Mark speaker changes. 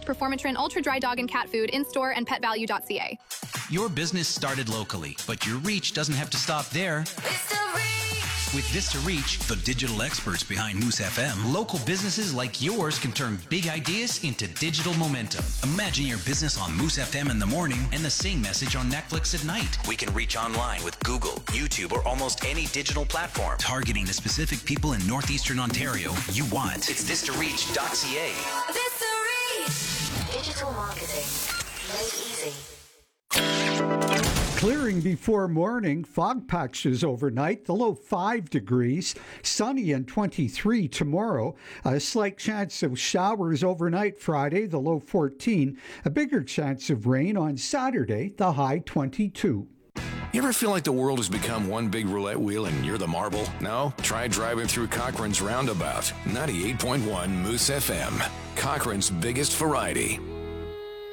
Speaker 1: Performatrin Ultra Dry Dog and Cat Food in-store and petvalue.ca.
Speaker 2: Your business started locally, but your reach doesn't have to stop there. With Vista Reach, the digital experts behind Moose FM, local businesses like yours can turn big ideas into digital momentum. Imagine your business on Moose FM in the morning and the same message on Netflix at night. We can reach online with Google, YouTube, or almost any digital platform, targeting the specific people in northeastern Ontario you want. It's VistaReach.ca.
Speaker 3: Vista Reach. Digital marketing made easy.
Speaker 4: Clearing before morning, fog patches overnight, the low 5 degrees, sunny and 23 tomorrow, a slight chance of showers overnight Friday, the low 14, a bigger chance of rain on Saturday, the high 22.
Speaker 5: You ever feel like the world has become one big roulette wheel and you're the marble? No? Try driving through Cochrane's Roundabout. 98.1 Moose FM. Cochrane's biggest variety.